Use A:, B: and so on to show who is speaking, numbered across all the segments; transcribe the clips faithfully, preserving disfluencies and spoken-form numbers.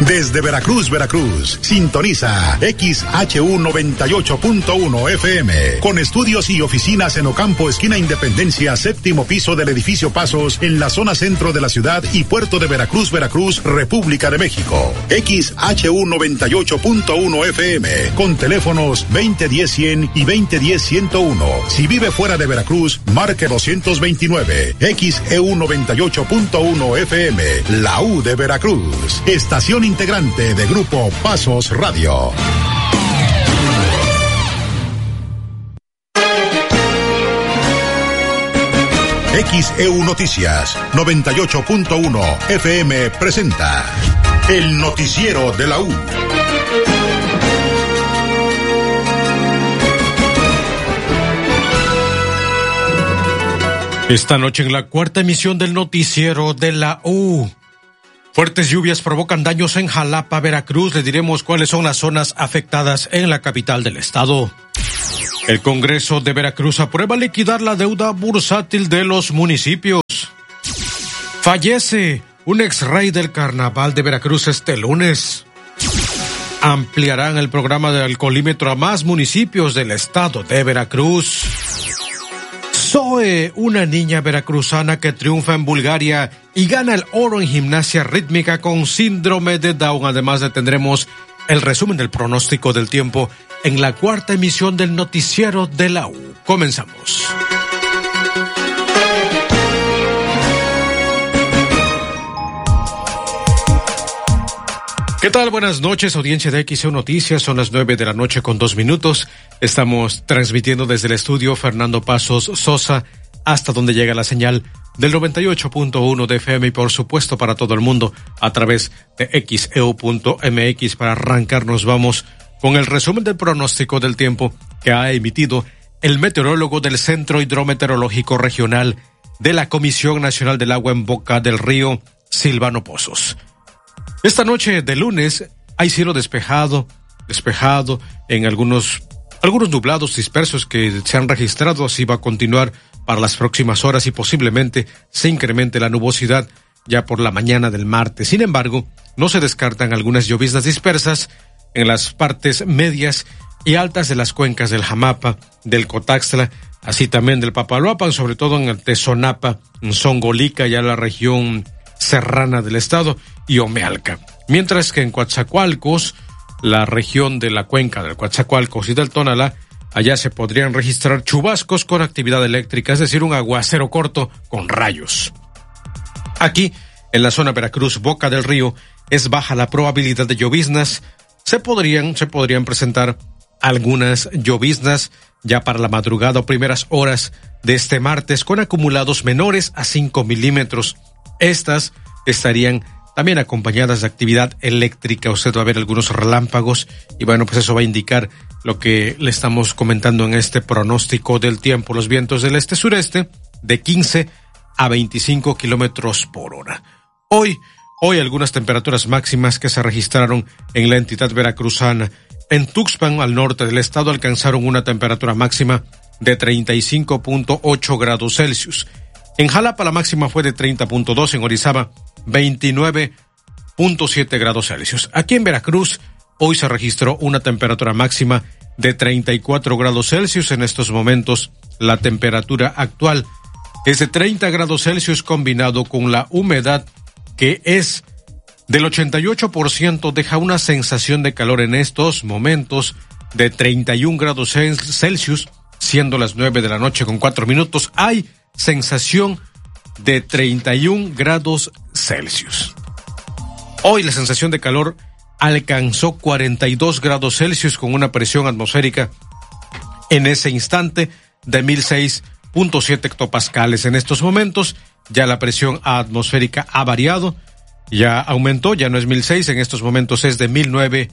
A: Desde Veracruz, Veracruz, sintoniza X H U noventa y ocho punto uno F M, con estudios y oficinas en Ocampo, esquina Independencia, séptimo piso del edificio Pasos, en la zona centro de la ciudad y puerto de Veracruz, Veracruz, República de México. X H U noventa y ocho punto uno F M, con teléfonos veinte diez cien y veinte diez ciento uno. Si vive fuera de Veracruz, marque doscientos veintinueve. X E U noventa y ocho punto uno F M, la U de Veracruz. Estación integrante de Grupo Pasos Radio. X E U Noticias noventa y ocho punto uno F M presenta el noticiero de la U.
B: Esta noche en la cuarta emisión del noticiero de la U. Fuertes lluvias provocan daños en Jalapa, Veracruz. Le diremos cuáles son las zonas afectadas en la capital del estado. El Congreso de Veracruz aprueba liquidar la deuda bursátil de los municipios. Fallece un ex rey del carnaval de Veracruz este lunes. Ampliarán el programa de alcoholímetro a más municipios del estado de Veracruz. Zoe, una niña veracruzana que triunfa en Bulgaria y gana el oro en gimnasia rítmica con síndrome de Down. Además de tendremos el resumen del pronóstico del tiempo en la cuarta emisión del noticiero de la U. Comenzamos. ¿Qué tal? Buenas noches, audiencia de X E U Noticias. Son las nueve de la noche con dos minutos. Estamos transmitiendo desde el estudio Fernando Pasos Sosa, hasta donde llega la señal del noventa y ocho punto uno de F M y por supuesto para todo el mundo a través de X E U punto M X. Para arrancar nos vamos con el resumen del pronóstico del tiempo que ha emitido el meteorólogo del Centro Hidrometeorológico Regional de la Comisión Nacional del Agua en Boca del Río, Silvano Pozos. Esta noche de lunes hay cielo despejado, despejado en algunos, algunos nublados dispersos que se han registrado. Así va a continuar para las próximas horas y posiblemente se incremente la nubosidad ya por la mañana del martes. Sin embargo, no se descartan algunas lloviznas dispersas en las partes medias y altas de las cuencas del Jamapa, del Cotaxtla, así también del Papaloapan, sobre todo en el Tezonapa, en Zongolica, ya la región serrana del estado, y Omealca. Mientras que en Coatzacoalcos, la región de la cuenca del Coatzacoalcos y del Tonalá, allá se podrían registrar chubascos con actividad eléctrica, es decir, un aguacero corto con rayos. Aquí, en la zona Veracruz, Boca del Río, es baja la probabilidad de lloviznas. Se podrían, se podrían presentar algunas lloviznas ya para la madrugada o primeras horas de este martes, con acumulados menores a cinco milímetros. Estas estarían también acompañadas de actividad eléctrica. Usted va a ver algunos relámpagos y bueno, pues eso va a indicar lo que le estamos comentando en este pronóstico del tiempo. Los vientos del este-sureste de quince a veinticinco kilómetros por hora. Hoy, hoy algunas temperaturas máximas que se registraron en la entidad veracruzana. En Tuxpan, al norte del estado, alcanzaron una temperatura máxima de treinta y cinco punto ocho grados Celsius. En Jalapa la máxima fue de treinta punto dos, en Orizaba veintinueve punto siete grados Celsius. Aquí en Veracruz hoy se registró una temperatura máxima de treinta y cuatro grados Celsius. En estos momentos la temperatura actual es de treinta grados Celsius combinado con la humedad que es del ochenta y ocho por ciento, deja una sensación de calor en estos momentos de treinta y un grados Celsius, siendo las nueve de la noche con cuatro minutos. Hay sensación de treinta y un grados Celsius. Hoy la sensación de calor alcanzó cuarenta y dos grados Celsius con una presión atmosférica en ese instante de mil seis punto siete hectopascales. En estos momentos ya la presión atmosférica ha variado, ya aumentó, ya no es mil seis, en estos momentos es de mil nueve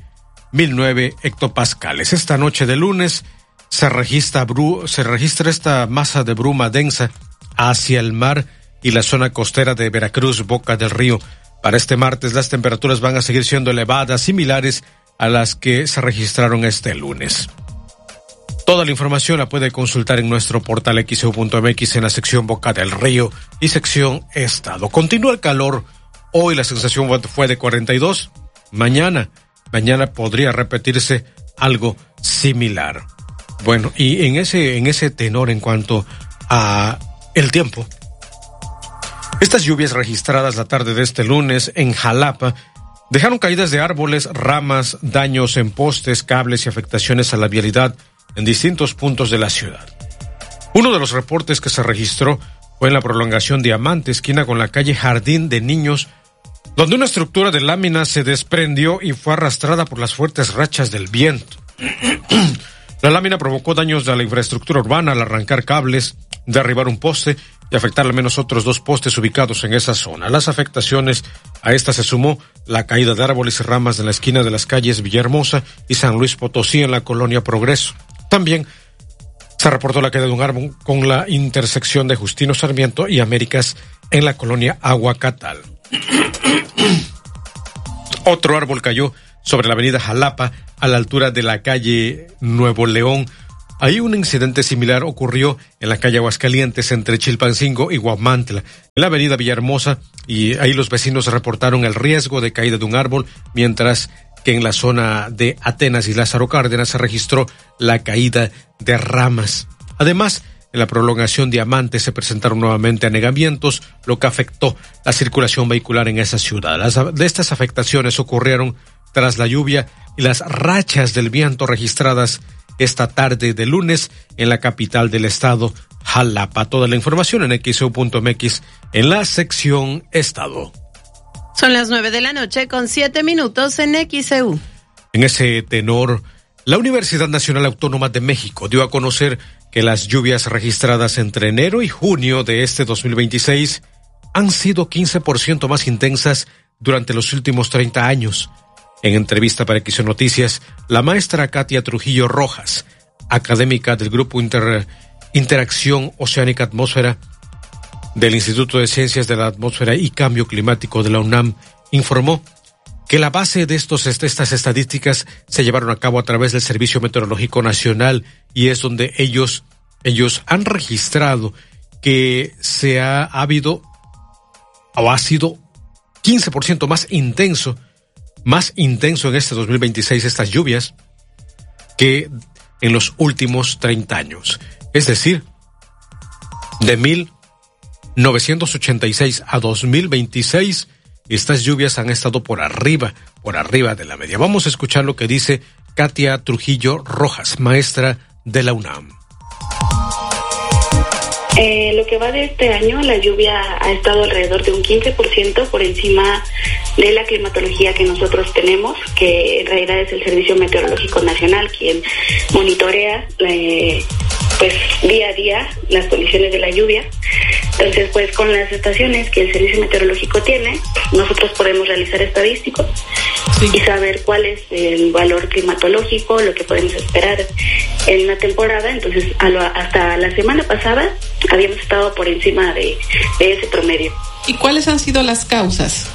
B: hectopascales. Esta noche de lunes se registra, bru, se registra esta masa de bruma densa hacia el mar y la zona costera de Veracruz, Boca del Río. Para este martes las temperaturas van a seguir siendo elevadas, similares a las que se registraron este lunes. Toda la información la puede consultar en nuestro portal X E U punto M X en la sección Boca del Río y sección Estado. Continúa el calor. Hoy la sensación fue de cuarenta y dos, mañana. Mañana podría repetirse algo similar. Bueno, y en ese, en ese tenor en cuanto a el tiempo, estas lluvias registradas la tarde de este lunes en Jalapa dejaron caídas de árboles, ramas, daños en postes, cables y afectaciones a la vialidad en distintos puntos de la ciudad. Uno de los reportes que se registró fue en la prolongación Diamante, esquina con la calle Jardín de Niños, donde una estructura de lámina se desprendió y fue arrastrada por las fuertes rachas del viento. La lámina provocó daños a la infraestructura urbana al arrancar cables, derribar un poste y afectar al menos otros dos postes ubicados en esa zona. Las afectaciones a esta se sumó la caída de árboles y ramas en la esquina de las calles Villahermosa y San Luis Potosí en la colonia Progreso. También se reportó la caída de un árbol con la intersección de Justino Sarmiento y Américas en la colonia Aguacatal. Otro árbol cayó sobre la avenida Jalapa a la altura de la calle Nuevo León. Ahí un incidente similar ocurrió en la calle Aguascalientes entre Chilpancingo y Guamantla, en la avenida Villahermosa, y ahí los vecinos reportaron el riesgo de caída de un árbol, mientras que en la zona de Atenas y Lázaro Cárdenas se registró la caída de ramas. Además, en la prolongación Diamante se presentaron nuevamente anegamientos, lo que afectó la circulación vehicular en esa ciudad. Las de estas afectaciones ocurrieron tras la lluvia y las rachas del viento registradas esta tarde de lunes en la capital del estado, Jalapa. Toda la información en equis e u punto eme equis en la sección Estado.
C: Son las nueve de la noche con siete minutos en X E U.
B: En ese tenor, la Universidad Nacional Autónoma de México dio a conocer que las lluvias registradas entre enero y junio de este dos mil veintiséis han sido quince por ciento más intensas durante los últimos treinta años. En entrevista para X E U Noticias, la maestra Katia Trujillo Rojas, académica del Grupo Inter, Interacción Oceánica Atmósfera del Instituto de Ciencias de la Atmósfera y Cambio Climático de la UNAM, informó que la base de estos, estas estadísticas se llevaron a cabo a través del Servicio Meteorológico Nacional, y es donde ellos, ellos han registrado que se ha, ha habido o ha sido quince por ciento más intenso más intenso en este dos mil veintiséis estas lluvias que en los últimos treinta años. Es decir, de mil novecientos ochenta y seis a dos mil veintiséis, estas lluvias han estado por arriba, por arriba de la media. Vamos a escuchar lo que dice Katia Trujillo Rojas, maestra de la UNAM.
D: Eh, lo que va de este año, la lluvia ha estado alrededor de un quince por ciento por encima de la climatología que nosotros tenemos, que en realidad es el Servicio Meteorológico Nacional quien monitorea eh, pues día a día las condiciones de la lluvia. Entonces, pues con las estaciones que el Servicio Meteorológico tiene, nosotros podemos realizar estadísticos sí. y saber cuál es el valor climatológico, lo que podemos esperar en una temporada. Entonces, a lo, hasta la semana pasada habíamos estado por encima de, de ese promedio.
C: ¿Y cuáles han sido las causas?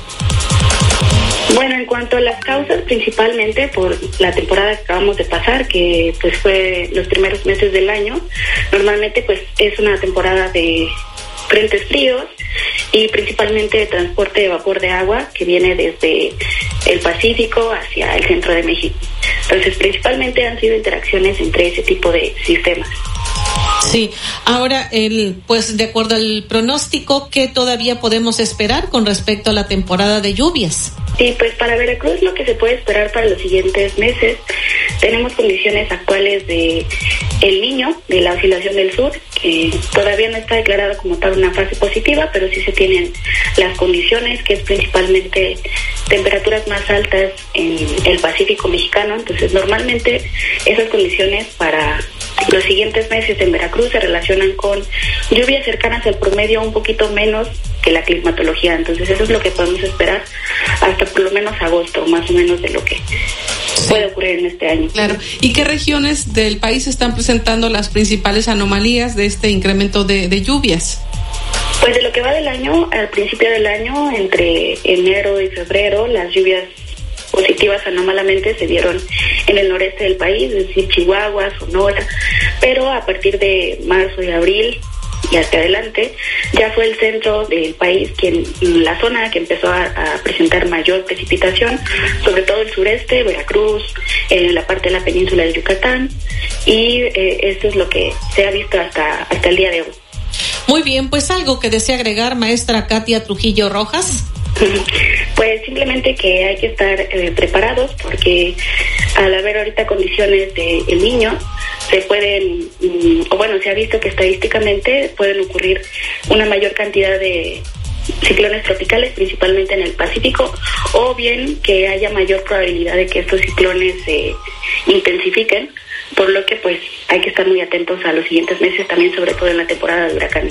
D: Bueno, en cuanto a las causas, principalmente por la temporada que acabamos de pasar, que pues fue los primeros meses del año. Normalmente pues es una temporada de frentes fríos y principalmente de transporte de vapor de agua que viene desde el Pacífico hacia el centro de México. Entonces, principalmente han sido interacciones entre ese tipo de sistemas.
C: Sí, ahora, el, pues de acuerdo al pronóstico, ¿qué todavía podemos esperar con respecto a la temporada de lluvias?
D: Sí, pues para Veracruz lo que se puede esperar para los siguientes meses, tenemos condiciones actuales de El Niño, de la oscilación del sur, que todavía no está declarada como tal una fase positiva, pero sí se tienen las condiciones, que es principalmente temperaturas más altas en el Pacífico mexicano. Entonces, normalmente esas condiciones para los siguientes meses en Veracruz se relacionan con lluvias cercanas al promedio, un poquito menos que la climatología. Entonces, eso es lo que podemos esperar hasta por lo menos agosto, más o menos, de lo que puede ocurrir en este año.
C: Claro. ¿Y qué regiones del país están presentando las principales anomalías de este incremento de, de lluvias?
D: Pues de lo que va del año, al principio del año, entre enero y febrero, las lluvias positivas anómalamente se dieron en el noreste del país, es decir, Chihuahua, Sonora, pero a partir de marzo y abril y hacia adelante, ya fue el centro del país quien la zona que empezó a, a presentar mayor precipitación, sobre todo el sureste, Veracruz, en la parte de la península de Yucatán, y eh, esto es lo que se ha visto hasta, hasta el día de hoy.
C: Muy bien, pues algo que desea agregar, maestra Katia Trujillo Rojas.
D: Pues simplemente que hay que estar eh, preparados, porque al haber ahorita condiciones de El Niño, se pueden, mm, o bueno, se ha visto que estadísticamente pueden ocurrir una mayor cantidad de ciclones tropicales, principalmente en el Pacífico, o bien que haya mayor probabilidad de que estos ciclones se eh, intensifiquen, por lo que pues hay que estar muy atentos a los siguientes meses, también sobre todo en la temporada de huracanes.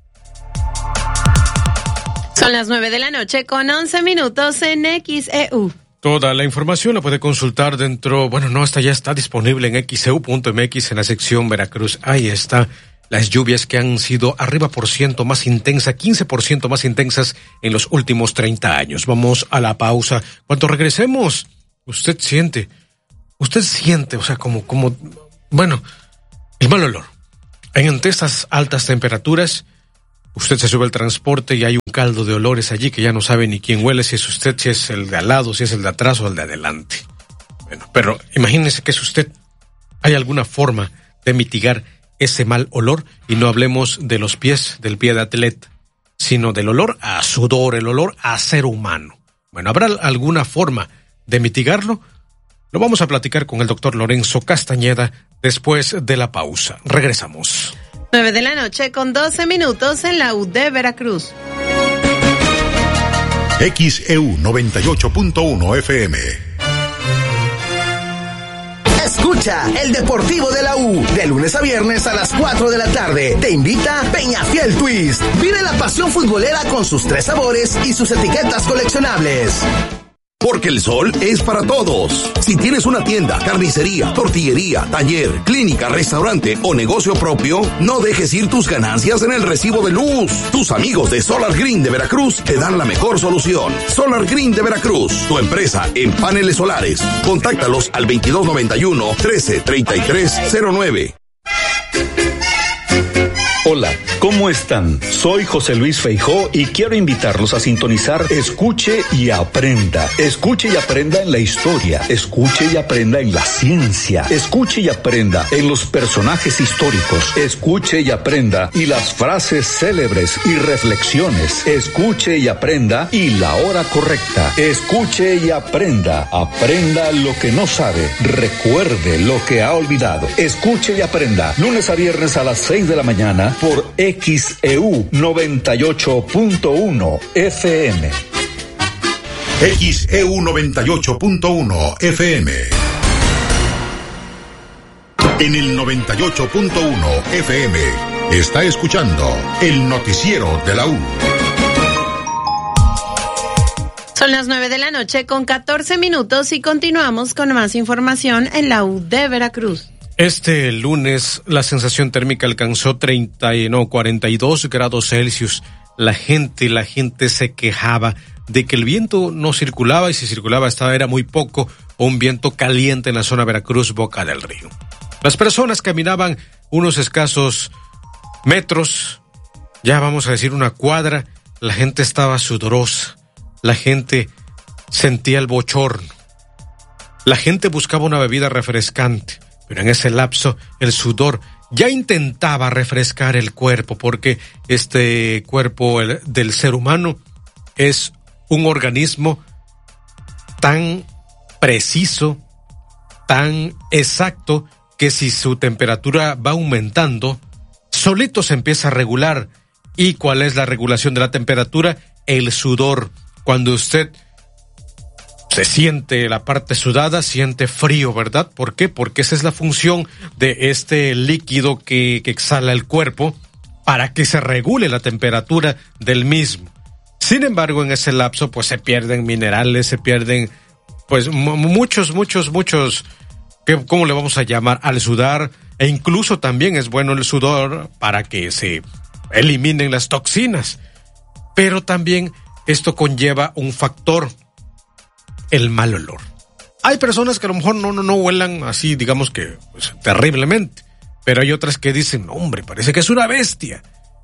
E: Son las nueve de la noche con once minutos en X E U.
B: Toda la información la puede consultar dentro, bueno, no, esta ya está disponible en x e u punto m x en la sección Veracruz. Ahí está las lluvias que han sido arriba por ciento más intensa, quince por ciento más intensas en los últimos treinta años. Vamos a la pausa. Cuando regresemos, usted siente, usted siente, o sea, como, como, bueno, el mal olor. Ante estas altas temperaturas, usted se sube al transporte y hay un caldo de olores allí que ya no sabe ni quién huele, si es usted, si es el de al lado, si es el de atrás o el de adelante. Bueno, pero imagínese que es usted. ¿Hay alguna forma de mitigar ese mal olor? Y no hablemos de los pies, del pie de atleta, sino del olor a sudor, el olor a ser humano. Bueno, ¿habrá alguna forma de mitigarlo? Lo vamos a platicar con el doctor Lorenzo Castañeda después de la pausa. Regresamos.
E: nueve de la noche con doce minutos en la U D Veracruz.
A: X E U noventa y ocho punto uno F M.
F: Escucha el Deportivo de la U, de lunes a viernes a las cuatro de la tarde. Te invita Peñafiel Twist. Vive la pasión futbolera con sus tres sabores y sus etiquetas coleccionables.
G: Porque el sol es para todos. Si tienes una tienda, carnicería, tortillería, taller, clínica, restaurante o negocio propio, no dejes ir tus ganancias en el recibo de luz. Tus amigos de Solar Green de Veracruz te dan la mejor solución. Solar Green de Veracruz, tu empresa en paneles solares. Contáctalos al veintidós noventa y uno, trece treinta y tres cero nueve.
H: Hola, ¿cómo están? Soy José Luis Feijó y quiero invitarlos a sintonizar Escuche y Aprenda. Escuche y aprenda en la historia, escuche y aprenda en la ciencia, escuche y aprenda en los personajes históricos, escuche y aprenda y las frases célebres y reflexiones, escuche y aprenda y la hora correcta, escuche y aprenda, aprenda lo que no sabe, recuerde lo que ha olvidado, escuche y aprenda, lunes a viernes a las seis de la mañana por X E U noventa y ocho punto uno F M.
A: X E U noventa y ocho punto uno F M. En el noventa y ocho punto uno F M está escuchando el noticiero de la U.
E: Son las nueve de la noche con catorce minutos y continuamos con más información en la U D Veracruz.
B: Este lunes la sensación térmica alcanzó treinta y no cuarenta y dos grados Celsius. La gente, la gente se quejaba de que el viento no circulaba y si circulaba estaba era muy poco, o un viento caliente en la zona Veracruz, Boca del Río. Las personas caminaban unos escasos metros, ya vamos a decir una cuadra, la gente estaba sudorosa, la gente sentía el bochorno, la gente buscaba una bebida refrescante. Pero en ese lapso el sudor ya intentaba refrescar el cuerpo, porque este cuerpo el, del ser humano es un organismo tan preciso, tan exacto, que si su temperatura va aumentando, solito se empieza a regular. ¿Y cuál es la regulación de la temperatura? El sudor. Cuando usted se siente la parte sudada, siente frío, ¿verdad? ¿Por qué? Porque esa es la función de este líquido que, que exhala el cuerpo para que se regule la temperatura del mismo. Sin embargo, en ese lapso, pues se pierden minerales, se pierden, pues m- muchos, muchos, muchos, ¿qué, ¿cómo le vamos a llamar? Al sudar, e incluso también es bueno el sudor para que se eliminen las toxinas. Pero también esto conlleva un factor, el mal olor. Hay personas que a lo mejor no, no, no huelan así, digamos que pues, terriblemente, pero hay otras que dicen, hombre, parece que es una bestia.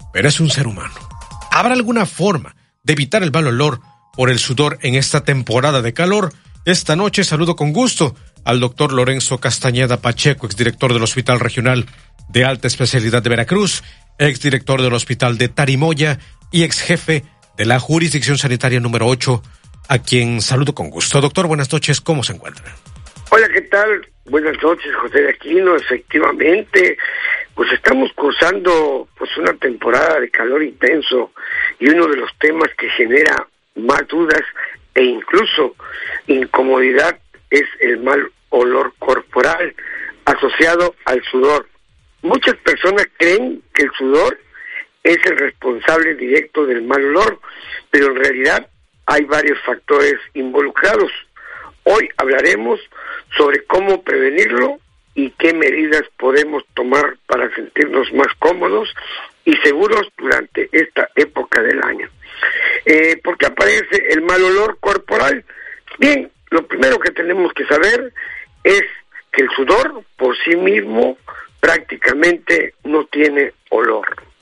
B: pero es un ser humano. ¿Habrá alguna forma de evitar el mal olor por el sudor en esta temporada de calor? Esta noche saludo con gusto al doctor Lorenzo Castañeda Pacheco, exdirector del Hospital Regional de Alta Especialidad de Veracruz, exdirector del Hospital de Tarimoya y exjefe de la Jurisdicción Sanitaria número ocho, a quien saludo con gusto. Doctor, buenas noches, ¿cómo se encuentra?
I: Hola, ¿qué tal? Buenas noches, José de Aquino. Efectivamente, pues estamos cursando pues una temporada de calor intenso y uno de los temas que genera más dudas e incluso incomodidad es el mal olor corporal asociado al sudor. Muchas personas creen que el sudor es el responsable directo del mal olor, pero en realidad hay varios factores involucrados. Hoy hablaremos sobre cómo prevenirlo y qué medidas podemos tomar para sentirnos más cómodos y seguros durante esta época del año. Eh, ¿Por qué aparece el mal olor corporal? Bien, lo primero que tenemos que saber es que el sudor por sí mismo prácticamente no tiene olor.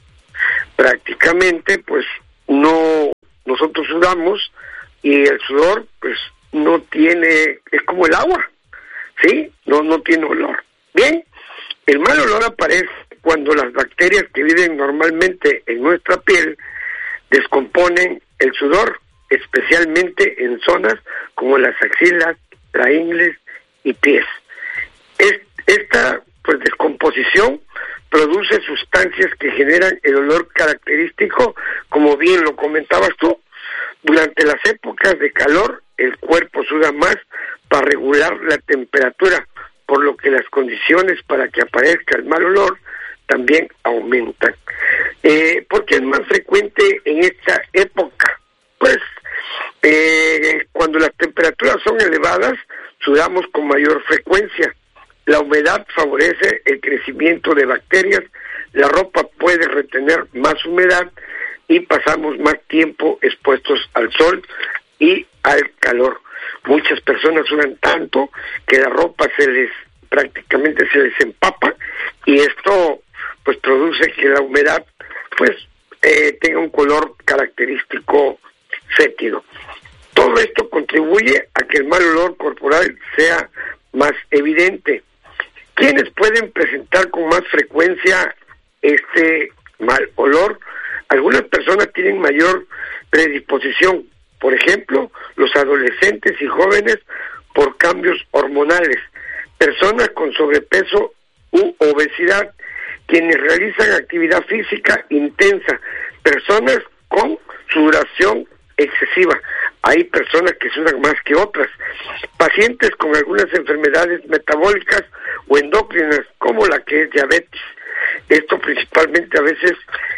I: Prácticamente, pues, no, nosotros sudamos y el sudor, pues, no tiene, es como el agua, ¿sí? No, no tiene olor. Bien, el mal olor aparece cuando las bacterias que viven normalmente en nuestra piel descomponen el sudor, especialmente en zonas como las axilas, la ingle y pies. Es, esta pues descomposición produce sustancias que generan el olor característico, como bien lo comentabas tú. Durante las épocas de calor, el cuerpo suda más para regular la temperatura, por lo que las condiciones para que aparezca el mal olor también aumentan. Eh, ¿Por qué es más frecuente en esta época? Pues eh, cuando las temperaturas son elevadas, sudamos con mayor frecuencia. La humedad favorece el crecimiento de bacterias, la ropa puede retener más humedad y pasamos más tiempo expuestos al sol y al calor. Muchas personas sudan tanto que la ropa se les prácticamente se les empapa y esto pues produce que la humedad pues eh, tenga un color característico fétido. Todo esto contribuye a que el mal olor corporal sea más evidente. ¿Quiénes pueden presentar con más frecuencia este mal olor? Algunas personas tienen mayor predisposición, por ejemplo, los adolescentes y jóvenes por cambios hormonales, personas con sobrepeso u obesidad, quienes realizan actividad física intensa, personas con sudoración excesiva. Hay personas que sudan más que otras, pacientes con algunas enfermedades metabólicas o endócrinas, como la que es diabetes. Esto principalmente a veces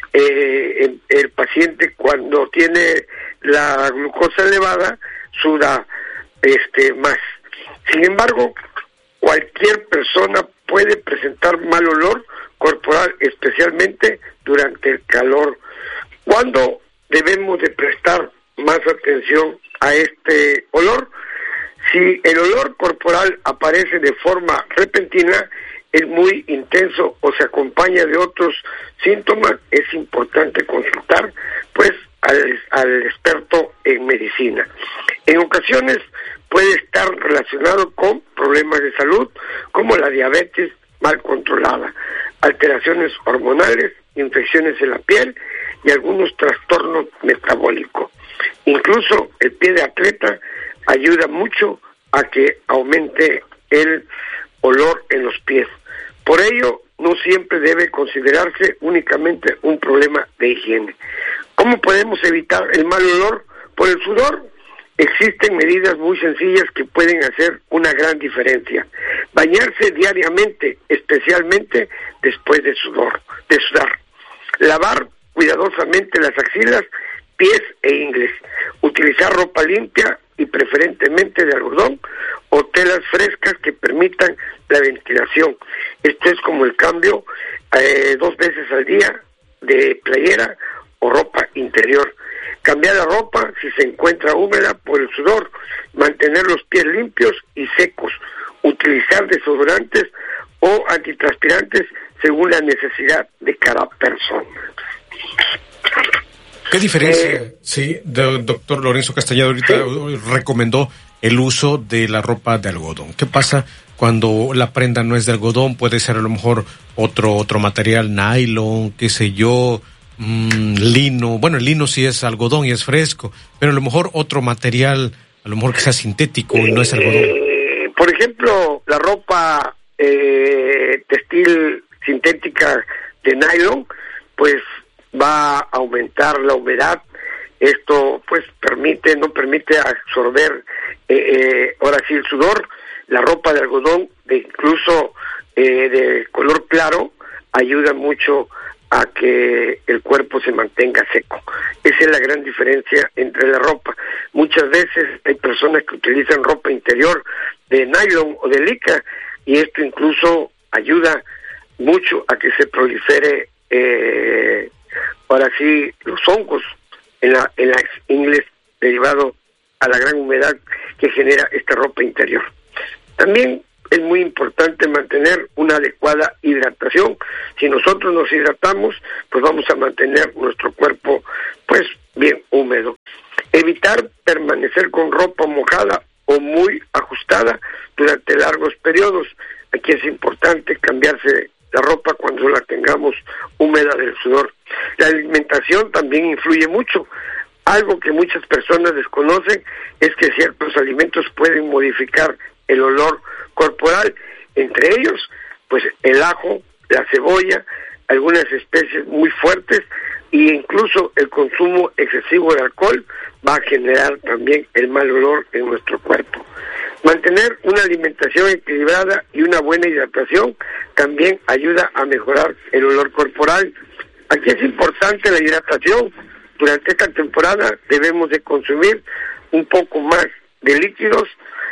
I: eh, el, el paciente cuando tiene la glucosa elevada suda este más. Sin embargo, cualquier persona puede presentar mal olor corporal, especialmente durante el calor. ¿Cuándo debemos de prestar más atención a este olor? Si el olor corporal aparece de forma repentina, es muy intenso o se acompaña de otros síntomas, es importante consultar pues al, al experto en medicina. En ocasiones puede estar relacionado con problemas de salud como la diabetes mal controlada, alteraciones hormonales, infecciones en la piel y algunos trastornos metabólicos. Incluso el pie de atleta ayuda mucho a que aumente el olor en los pies. Por ello, no siempre debe considerarse únicamente un problema de higiene. ¿Cómo podemos evitar el mal olor por el sudor? Existen medidas muy sencillas que pueden hacer una gran diferencia. Bañarse diariamente, especialmente después de sudor, de sudar. Lavar cuidadosamente las axilas, pies e ingles. Utilizar ropa limpia y preferentemente de algodón o telas frescas que permitan la ventilación. Esto es como el cambio eh, dos veces al día de playera o ropa interior. Cambiar la ropa si se encuentra húmeda por el sudor, mantener los pies limpios y secos, utilizar desodorantes o antitranspirantes según la necesidad de cada persona.
B: ¿Qué diferencia?
I: Eh,
B: sí, de, doctor Lorenzo Castañeda ahorita sí. recomendó el uso de la ropa de algodón. ¿Qué pasa cuando la prenda no es de algodón? Puede ser a lo mejor otro otro material, nylon, qué sé yo, mmm, lino. Bueno, el lino sí es algodón y es fresco, pero a lo mejor otro material, a lo mejor que sea sintético y no es algodón.
I: Eh, por ejemplo, la ropa eh, textil sintética de nylon, pues va a aumentar la humedad. Esto pues permite, no permite absorber eh, eh, ahora sí el sudor. La ropa de algodón, de incluso eh, de color claro, ayuda mucho a que el cuerpo se mantenga seco. Esa es la gran diferencia entre la ropa. Muchas veces hay personas que utilizan ropa interior de nylon o de licra, y esto incluso ayuda mucho a que se prolifere eh, ahora sí los hongos en la en la inglés, derivado a la gran humedad que genera esta ropa interior. También es muy importante mantener una adecuada hidratación. Si nosotros nos hidratamos, pues vamos a mantener nuestro cuerpo pues bien húmedo. Evitar permanecer con ropa mojada o muy ajustada durante largos periodos. Aquí es importante cambiarse la ropa cuando la tengamos húmeda del sudor. La alimentación también influye mucho. Algo que muchas personas desconocen es que ciertos alimentos pueden modificar el olor corporal, entre ellos, pues el ajo, la cebolla, algunas especies muy fuertes, e incluso el consumo excesivo de alcohol va a generar también el mal olor en nuestro cuerpo. Mantener una alimentación equilibrada y una buena hidratación también ayuda a mejorar el olor corporal. Aquí es importante la hidratación. Durante esta temporada debemos de consumir un poco más de líquidos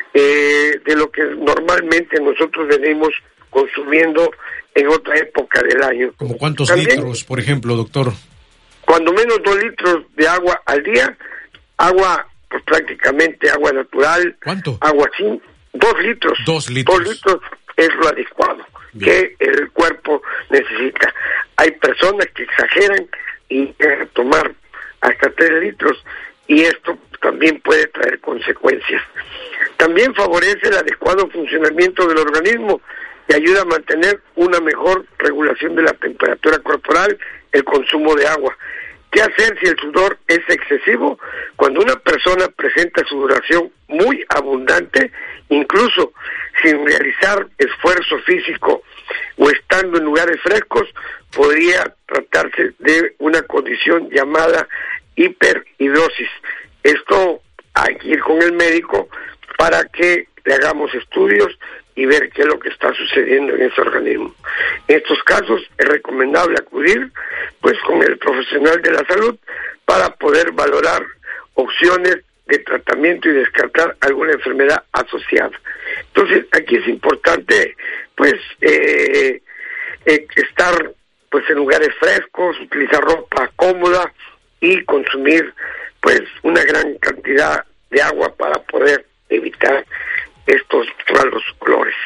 I: eh, de lo que normalmente nosotros venimos consumiendo en otra época del año.
B: ¿Como cuántos
I: También,
B: litros, por ejemplo, doctor?
I: Cuando menos dos litros de agua al día, agua, pues prácticamente agua natural.
B: ¿Cuánto?
I: Agua sin, dos litros.
B: Dos litros.
I: Dos litros es lo adecuado. Bien. Que el cuerpo necesita. Hay personas que exageran y quieren tomar hasta tres litros, y esto también puede traer consecuencias. También favorece el adecuado funcionamiento del organismo y ayuda a mantener una mejor regulación de la temperatura corporal, el consumo de agua. ¿Qué hacer si el sudor es excesivo? Cuando una persona presenta sudoración muy abundante, incluso sin realizar esfuerzo físico o estando en lugares frescos, podría tratarse de una condición llamada hiperhidrosis. Esto hay que ir con el médico para que le hagamos estudios y ver qué es lo que está sucediendo en ese organismo. En estos casos es recomendable acudir pues con el profesional de la salud para poder valorar opciones de tratamiento y descartar alguna enfermedad asociada. Entonces aquí es importante pues eh, eh, estar pues en lugares frescos, utilizar ropa cómoda y consumir pues una gran cantidad de agua para poder evitar estos malos olores.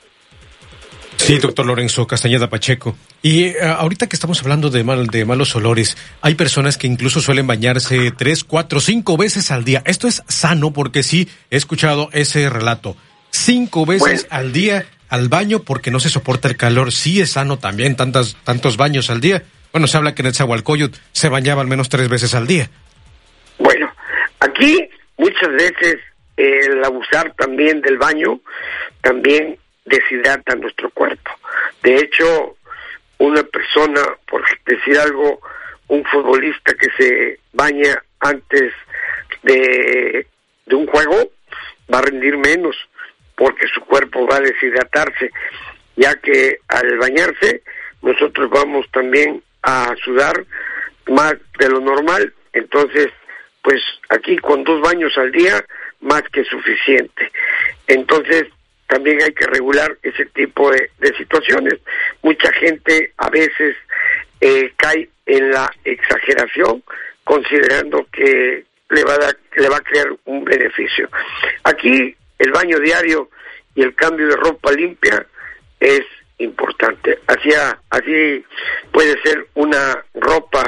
B: Sí, doctor Lorenzo Castañeda Pacheco. Y uh, ahorita que estamos hablando de mal, de malos olores, hay personas que incluso suelen bañarse tres, cuatro, cinco veces al día. Esto es sano, porque sí he escuchado ese relato. Cinco veces bueno. al día al baño porque no se soporta el calor. Sí es sano también, tantas, tantos baños al día. Bueno, se habla que Netzahualcóyotl se bañaba al menos tres veces al día.
I: Bueno, aquí muchas veces eh, el abusar también del baño también deshidrata nuestro cuerpo. De hecho, una persona, por decir algo, un futbolista que se baña antes de, de un juego, va a rendir menos porque su cuerpo va a deshidratarse, ya que al bañarse nosotros vamos también a sudar más de lo normal. Entonces, pues aquí con dos baños al día, más que suficiente. Entonces, también hay que regular ese tipo de, de situaciones. Mucha gente a veces eh, cae en la exageración, considerando que le va a dar, le va a crear un beneficio. Aquí el baño diario y el cambio de ropa limpia es importante. Así, así puede ser una ropa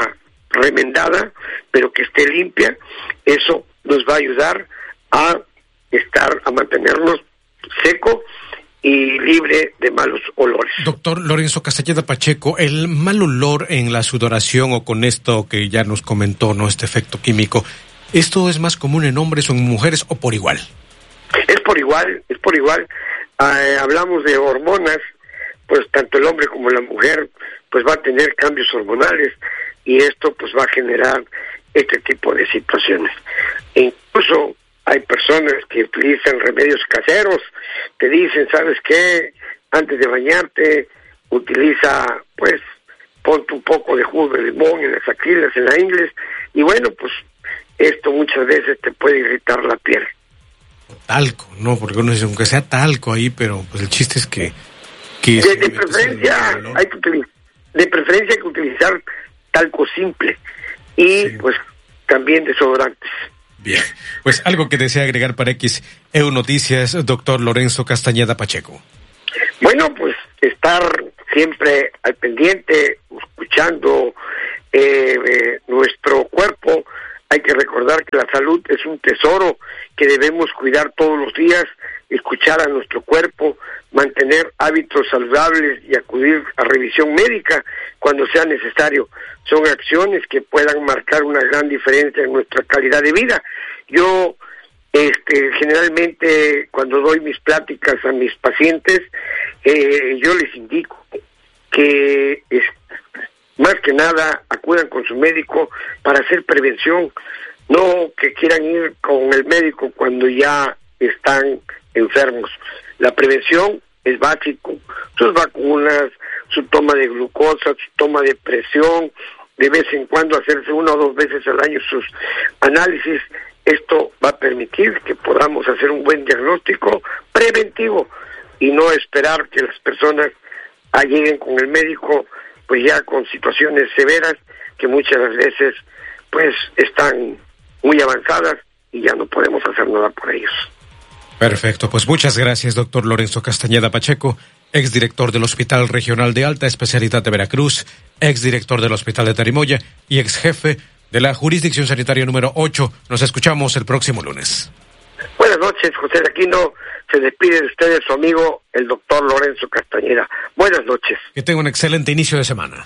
I: remendada, pero que esté limpia. Eso nos va a ayudar a estar, a mantenernos seco y libre de malos olores.
B: Doctor Lorenzo Castañeda Pacheco, el mal olor en la sudoración o con esto que ya nos comentó, ¿no? Este efecto químico, ¿esto es más común en hombres o en mujeres o por igual?
I: Es por igual, es por igual. Eh, hablamos de hormonas, pues tanto el hombre como la mujer pues va a tener cambios hormonales y esto pues va a generar este tipo de situaciones. E incluso hay personas que utilizan remedios caseros, te dicen, ¿sabes qué? Antes de bañarte, utiliza, pues, ponte un poco de jugo de limón en las axilas, en la ingle, y bueno, pues, esto muchas veces te puede irritar la piel.
B: Talco, no, porque uno dice, aunque sea talco ahí, pero pues el chiste es que... que
I: de, de preferencia, hay que utilizar, de preferencia hay que utilizar talco simple, y sí, pues, también desodorantes.
B: Bien, pues algo que desea agregar para X E U Noticias, doctor Lorenzo Castañeda Pacheco.
I: Bueno, pues estar siempre al pendiente, escuchando eh, eh, nuestro cuerpo. Hay que recordar que la salud es un tesoro que debemos cuidar todos los días, escuchar a nuestro cuerpo, mantener hábitos saludables y acudir a revisión médica cuando sea necesario. Son acciones que puedan marcar una gran diferencia en nuestra calidad de vida. Yo, este, generalmente, cuando doy mis pláticas a mis pacientes, eh, yo les indico que es, más que nada acudan con su médico para hacer prevención, no que quieran ir con el médico cuando ya están enfermos. La prevención es básico, sus vacunas, su toma de glucosa, su toma de presión, de vez en cuando hacerse una o dos veces al año sus análisis. Esto va a permitir que podamos hacer un buen diagnóstico preventivo y no esperar que las personas lleguen con el médico pues ya con situaciones severas que muchas veces pues están muy avanzadas y ya no podemos hacer nada por ellos.
B: Perfecto, pues muchas gracias, doctor Lorenzo Castañeda Pacheco, exdirector del Hospital Regional de Alta Especialidad de Veracruz, exdirector del Hospital de Tarimoya y exjefe de la Jurisdicción Sanitaria número ocho. Nos escuchamos el próximo lunes.
I: Buenas noches, José Aquino. Se despide de ustedes su amigo, el doctor Lorenzo Castañeda. Buenas noches.
B: Que tenga un excelente inicio de semana.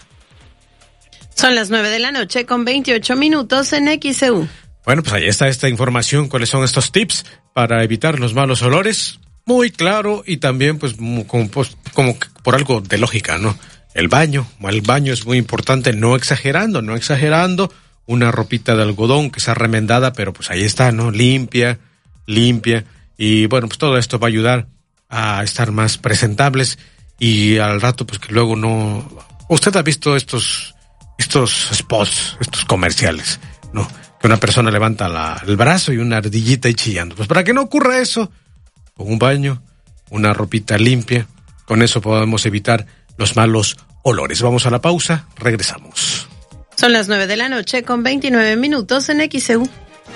E: Son las nueve de la noche con veintiocho minutos en X E U.
B: Bueno, pues ahí está esta información. ¿Cuáles son estos tips para evitar los malos olores? Muy claro y también pues como, pues, como por algo de lógica, ¿no? El baño, el baño es muy importante, no exagerando, no exagerando. Una ropita de algodón que sea remendada, pero pues ahí está, ¿no? Limpia, limpia. Y bueno, pues todo esto va a ayudar a estar más presentables y al rato pues que luego no... Usted ha visto estos, estos spots, estos comerciales, ¿no? Que una persona levanta la, el brazo y una ardillita ahí chillando. Pues para que no ocurra eso, con un baño, una ropita limpia, con eso podemos evitar los malos olores. Vamos a la pausa, regresamos.
E: Son las nueve de la noche con veintinueve minutos en X E U.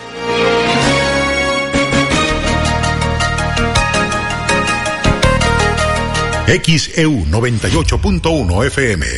A: X E U noventa y ocho punto uno F M.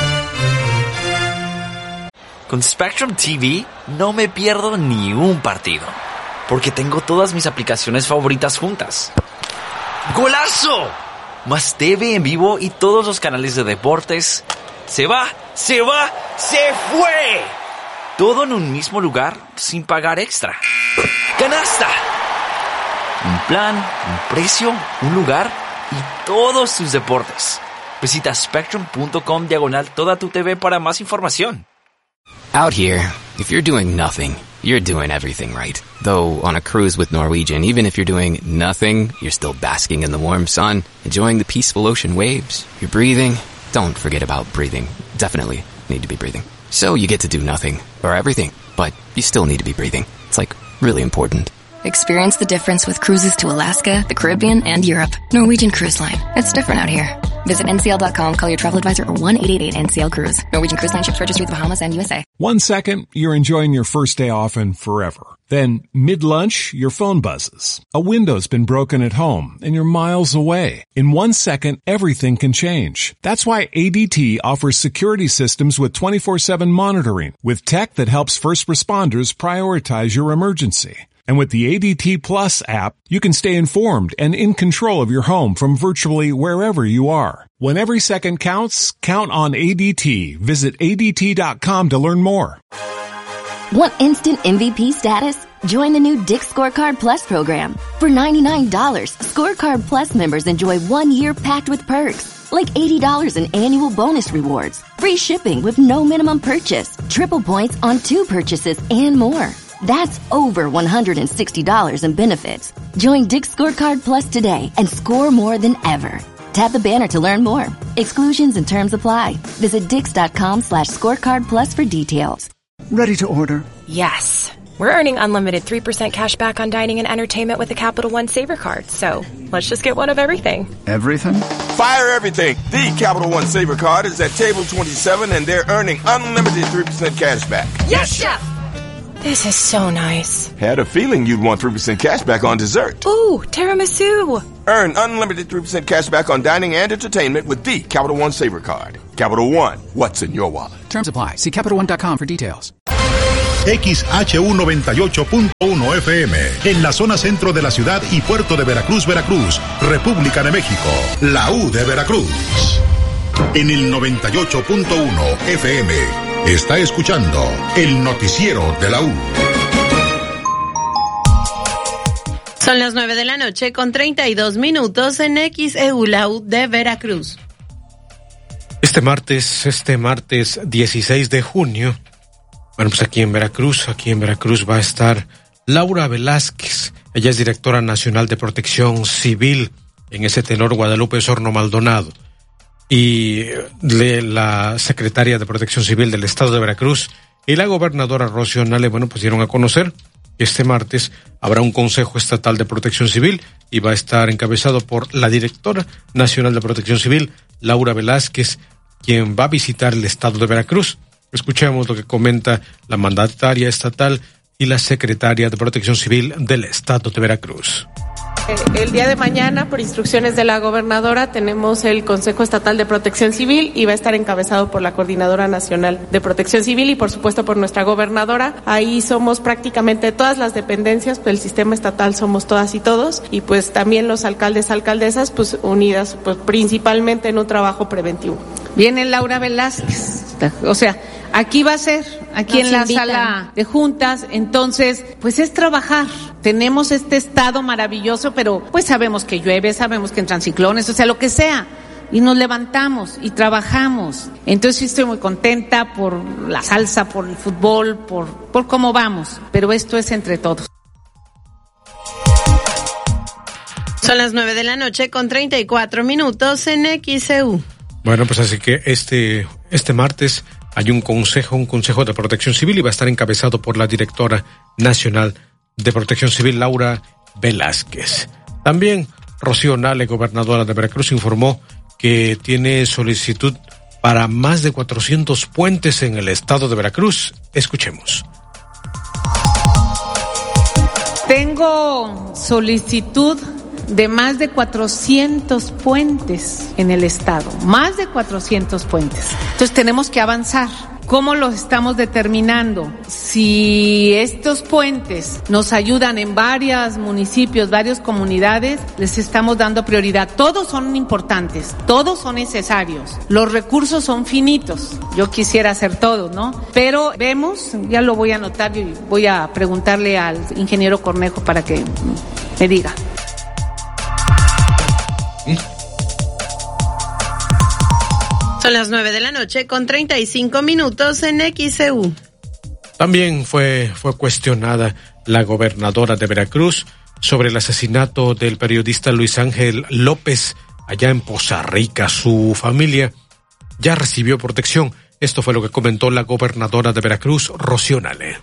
J: Con Spectrum T V no me pierdo ni un partido, porque tengo todas mis aplicaciones favoritas juntas. ¡Golazo! Más T V en vivo y todos los canales de deportes. ¡Se va! ¡Se va! ¡Se fue! Todo en un mismo lugar sin pagar extra. ¡Canasta! Un plan, un precio, un lugar y todos sus deportes. Visita spectrum.com diagonal toda tu T V para más información.
K: Out here, if you're doing nothing, you're doing everything right. Though on a cruise with Norwegian, even if you're doing nothing, you're still basking in the warm sun, enjoying the peaceful ocean waves. You're breathing. Don't forget about breathing. Definitely need to be breathing. So you get to do nothing, or everything, but you still need to be breathing. It's like really important.
L: Experience the difference with cruises to Alaska, the Caribbean, and Europe. Norwegian Cruise Line. It's different out here. Visit N C L dot com, call your travel advisor, or one eight eight eight N C L Cruise. Norwegian Cruise Line ships registry to the Bahamas and U S A.
M: One second, you're enjoying your first day off and forever. Then, mid-lunch, your phone buzzes. A window's been broken at home, and you're miles away. In one second, everything can change. That's why A D T offers security systems with twenty-four seven monitoring, with tech that helps first responders prioritize your emergency. And with the A D T Plus app, you can stay informed and in control of your home from virtually wherever you are. When every second counts, count on A D T. Visit A D T dot com to learn more.
N: Want instant M V P status? Join the new Dick's Scorecard Plus program. For ninety-nine dollars, Scorecard Plus members enjoy one year packed with perks, like eighty dollars in annual bonus rewards, free shipping with no minimum purchase, triple points on two purchases, and more. That's over one hundred sixty dollars in benefits. Join Dick's Scorecard Plus today and score more than ever. Tap the banner to learn more. Exclusions and terms apply. Visit dix.com slash scorecard plus for details.
O: Ready to order?
P: Yes. We're earning unlimited three percent cash back on dining and entertainment with the Capital One Saver Card. So let's just get one of everything.
O: Everything?
Q: Fire everything. The Capital One Saver Card is at table twenty-seven and they're earning unlimited three percent cash back.
P: Yes, Chef! This is so nice.
Q: Had a feeling you'd want three percent cash back on dessert.
P: Ooh, tiramisu.
Q: Earn unlimited three percent cash back on dining and entertainment with the Capital One Saver Card. Capital One, what's in your wallet?
R: Terms apply. See Capital One dot com for details.
A: X H U noventa y ocho punto uno F M, en la zona centro de la ciudad y puerto de Veracruz, Veracruz, República de México, la U de Veracruz. En el noventa y ocho punto uno F M, está escuchando el noticiero de la U.
E: Son las nueve de la noche con treinta y dos minutos en X E U, la U de Veracruz.
B: Este martes, este martes dieciséis de junio, bueno, pues aquí en Veracruz, aquí en Veracruz va a estar Laura Velázquez. Ella es directora nacional de Protección Civil, en ese tenor Guadalupe Osorno Maldonado. Y le, la secretaria de Protección Civil del Estado de Veracruz y la gobernadora Rocío Nale, bueno, pues dieron a conocer que este martes habrá un Consejo Estatal de Protección Civil y va a estar encabezado por la directora nacional de Protección Civil, Laura Velázquez, quien va a visitar el Estado de Veracruz. Escuchemos lo que comenta la mandataria estatal y la secretaria de Protección Civil del Estado de Veracruz.
S: El día de mañana, por instrucciones de la gobernadora, tenemos el Consejo Estatal de Protección Civil y va a estar encabezado por la Coordinadora Nacional de Protección Civil y, por supuesto, por nuestra gobernadora. Ahí somos prácticamente todas las dependencias, pues el sistema estatal somos todas y todos, y pues también los alcaldes, alcaldesas, pues unidas, pues principalmente en un trabajo preventivo.
T: Viene Laura Velázquez, o sea, aquí va a ser, aquí Nos en la invitan. Sala de juntas, entonces, pues es trabajar. Tenemos este estado maravilloso, pero pues sabemos que llueve, sabemos que entran ciclones, o sea, lo que sea. Y nos levantamos y trabajamos. Entonces sí estoy muy contenta por la salsa, por el fútbol, por, por cómo vamos. Pero esto es entre todos.
E: Son las nueve de la noche con treinta y cuatro minutos en X E U.
B: Bueno, pues así que este, este martes hay un consejo, un consejo de protección civil y va a estar encabezado por la directora nacional de Protección Civil, Laura Velázquez. También Rocío Nale, gobernadora de Veracruz, informó que tiene solicitud para más de cuatrocientos puentes en el estado de Veracruz. Escuchemos.
T: Tengo solicitud de más de cuatrocientos puentes en el estado, más de cuatrocientos puentes. Entonces tenemos que avanzar. ¿Cómo los estamos determinando? Si estos puentes nos ayudan en varios municipios, varias comunidades, les estamos dando prioridad. Todos son importantes, todos son necesarios. Los recursos son finitos. Yo quisiera hacer todo, ¿no? Pero vemos, ya lo voy a anotar y voy a preguntarle al ingeniero Cornejo para que me diga.
E: Son las nueve de la noche con treinta y cinco minutos en X E U.
B: También fue, fue cuestionada la gobernadora de Veracruz sobre el asesinato del periodista Luis Ángel López allá en Poza Rica. Su familia ya recibió protección. Esto fue lo que comentó la gobernadora de Veracruz, Rocío Nale.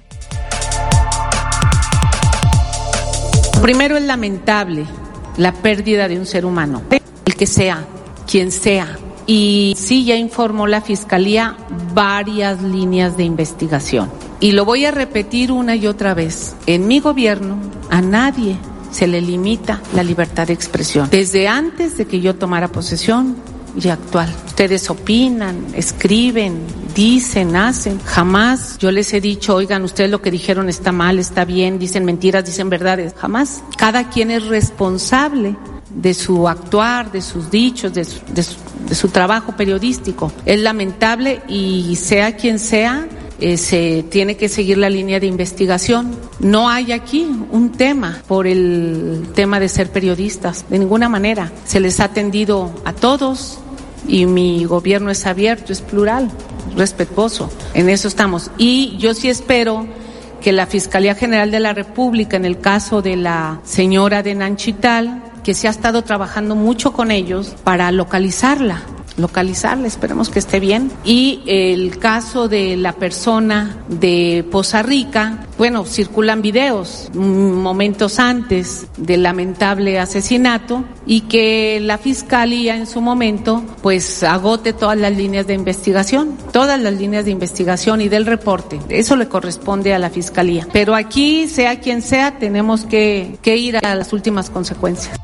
T: Primero, es lamentable la pérdida de un ser humano, el que sea. quien sea. Y sí, ya informó la Fiscalía varias líneas de investigación. Y lo voy a repetir una y otra vez. En mi gobierno, a nadie se le limita la libertad de expresión. Desde antes de que yo tomara posesión y actual. Ustedes opinan, escriben, dicen, hacen. Jamás yo les he dicho, oigan, ustedes lo que dijeron está mal, está bien, dicen mentiras, dicen verdades. Jamás. Cada quien es responsable de su actuar, de sus dichos, de su, de su, de su trabajo periodístico. Es lamentable y sea quien sea, eh, se tiene que seguir la línea de investigación. No hay aquí un tema por el tema de ser periodistas, de ninguna manera. Se les ha atendido a todos y mi gobierno es abierto, es plural, respetuoso. En eso estamos. Y yo sí espero que la Fiscalía General de la República, en el caso de la señora de Nanchital, que se ha estado trabajando mucho con ellos para localizarla, localizarla, esperemos que esté bien. Y el caso de la persona de Poza Rica, bueno, circulan videos momentos antes del lamentable asesinato y que la Fiscalía en su momento pues agote todas las líneas de investigación, todas las líneas de investigación y del reporte. Eso le corresponde a la Fiscalía. Pero aquí, sea quien sea, tenemos que, que ir a las últimas consecuencias.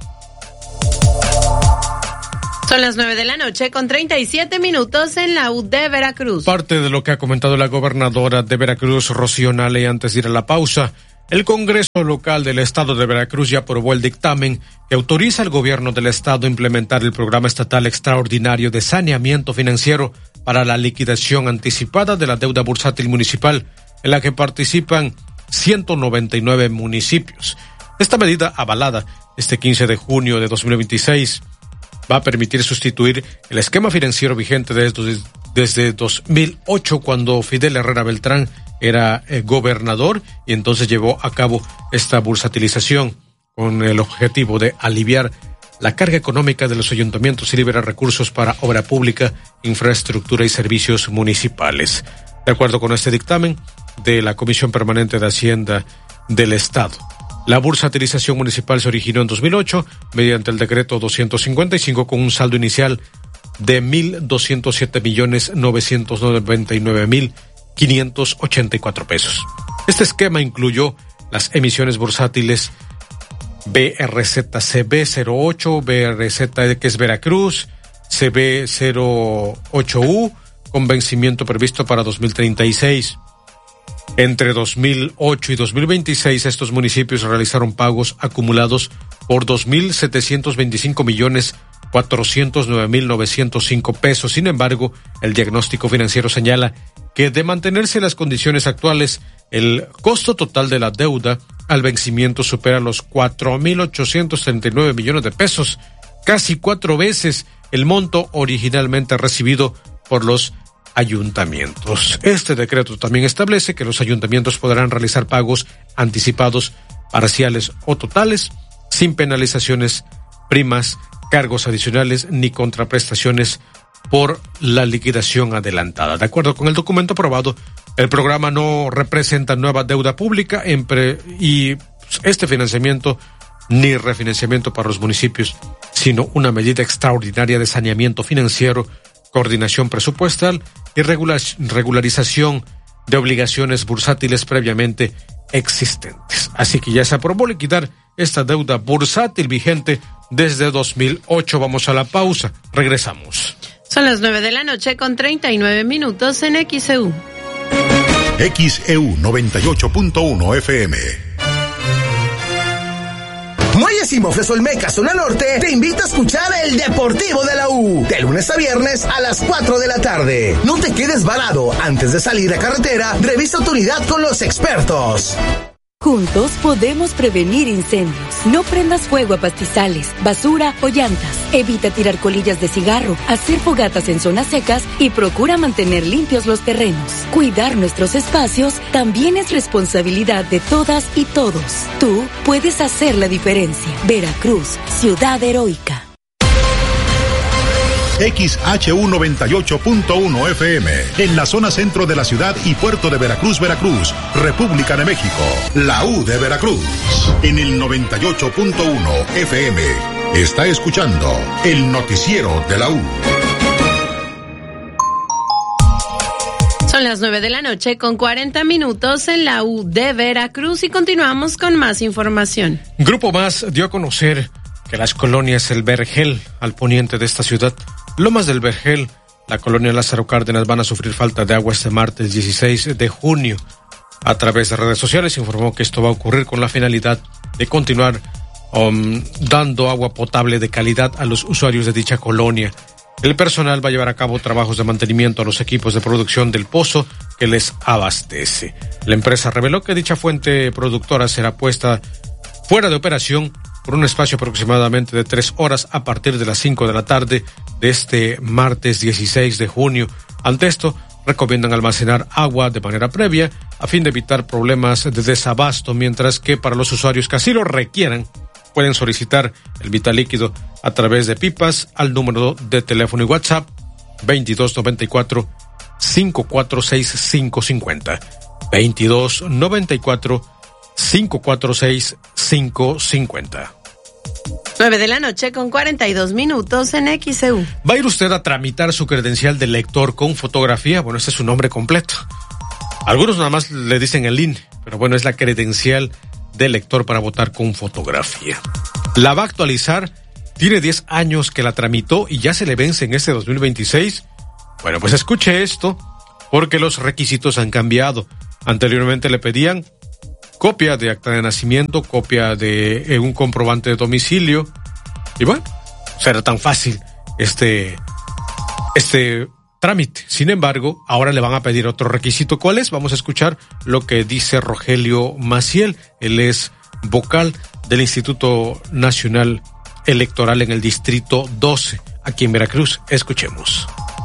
E: Son las nueve de la noche con treinta y siete minutos en la U de Veracruz.
B: Parte de lo que ha comentado la gobernadora de Veracruz, Rocío Nale, antes de ir a la pausa. El Congreso Local del Estado de Veracruz ya aprobó el dictamen que autoriza al gobierno del Estado a implementar el programa estatal extraordinario de saneamiento financiero para la liquidación anticipada de la deuda bursátil municipal, en la que participan ciento noventa y nueve municipios. Esta medida, avalada este quince de junio de dos mil veintiséis, va a permitir sustituir el esquema financiero vigente desde, desde dos mil ocho, cuando Fidel Herrera Beltrán era eh, gobernador, y entonces llevó a cabo esta bursatilización con el objetivo de aliviar la carga económica de los ayuntamientos y liberar recursos para obra pública, infraestructura y servicios municipales. De acuerdo con este dictamen de la Comisión Permanente de Hacienda del Estado, la bursatilización municipal se originó en dos mil ocho mediante el decreto doscientos cincuenta y cinco con un saldo inicial de mil doscientos siete millones novecientos noventa y nueve mil quinientos ochenta y cuatro pesos. Este esquema incluyó las emisiones bursátiles B R Z C B cero ocho, B R Z que es Veracruz, C B cero ocho U, con vencimiento previsto para dos mil treinta y seis. Entre dos mil ocho y dos mil veintiséis, estos municipios realizaron pagos acumulados por dos mil setecientos veinticinco millones cuatrocientos nueve mil novecientos cinco pesos. Sin embargo, el diagnóstico financiero señala que de mantenerse las condiciones actuales, el costo total de la deuda al vencimiento supera los cuatro mil ochocientos treinta y nueve millones de pesos, casi cuatro veces el monto originalmente recibido por los ayuntamientos. Este decreto también establece que los ayuntamientos podrán realizar pagos anticipados, parciales o totales, sin penalizaciones, primas, cargos adicionales ni contraprestaciones por la liquidación adelantada. De acuerdo con el documento aprobado, el programa no representa nueva deuda pública en pre- y este financiamiento ni refinanciamiento para los municipios, sino una medida extraordinaria de saneamiento financiero, coordinación presupuestal y regular, regularización de obligaciones bursátiles previamente existentes. Así que ya se aprobó liquidar esta deuda bursátil vigente desde dos mil ocho. Vamos a la pausa. Regresamos.
E: Son las nueve de la noche con treinta y nueve minutos en X E U.
A: X E U noventa y ocho punto uno F M.
F: Muelles y Mofles Olmeca, zona norte, te invita a escuchar el Deportivo de la U, de lunes a viernes a las cuatro de la tarde. No te quedes varado. Antes de salir a carretera, revisa tu unidad con los expertos.
O: Juntos podemos prevenir incendios. No prendas fuego a pastizales, basura o llantas. Evita tirar colillas de cigarro, hacer fogatas en zonas secas y procura mantener limpios los terrenos. Cuidar nuestros espacios también es responsabilidad de todas y todos. Tú puedes hacer la diferencia. Veracruz, ciudad heroica.
A: X H U noventa y ocho punto uno F M, en la zona centro de la ciudad y puerto de Veracruz, Veracruz, República de México. La U de Veracruz, en el noventa y ocho punto uno F M. Está escuchando el noticiero de la U.
E: Son las nueve de la noche con cuarenta minutos en la U de Veracruz y continuamos con más información.
B: Grupo Más dio a conocer que las colonias El Vergel, al poniente de esta ciudad, Lomas del Vergel, la colonia Lázaro Cárdenas, van a sufrir falta de agua este martes dieciséis de junio. A través de redes sociales se informó que esto va a ocurrir con la finalidad de continuar um, dando agua potable de calidad a los usuarios de dicha colonia. El personal va a llevar a cabo trabajos de mantenimiento a los equipos de producción del pozo que les abastece. La empresa reveló que dicha fuente productora será puesta fuera de operación por un espacio aproximadamente de tres horas a partir de las cinco de la tarde de este martes dieciséis de junio. Ante esto, recomiendan almacenar agua de manera previa a fin de evitar problemas de desabasto, mientras que para los usuarios que así lo requieran, pueden solicitar el vital líquido a través de pipas al número de teléfono y WhatsApp veintidós noventa y cuatro, cinco cuatro seis, cinco cinco cero. veintidós noventa y cuatro, cinco cuatro seis, cinco cinco cero.
E: nueve de la noche con cuarenta y dos minutos en X E U.
B: ¿Va a ir usted a tramitar su credencial de lector con fotografía? Bueno, ese es su nombre completo. Algunos nada más le dicen el I N E, pero bueno, es la credencial de lector para votar con fotografía. La va a actualizar, tiene diez años que la tramitó y ya se le vence en este dos mil veintiséis. Bueno, pues escuche esto, porque los requisitos han cambiado. Anteriormente le pedían copia de acta de nacimiento, copia de eh, un comprobante de domicilio, y bueno, será tan fácil este, este trámite. Sin embargo, ahora le van a pedir otro requisito. ¿Cuál es? Vamos a escuchar lo que dice Rogelio Maciel. Él es vocal del Instituto Nacional Electoral en el Distrito doce, aquí en Veracruz. Escuchemos.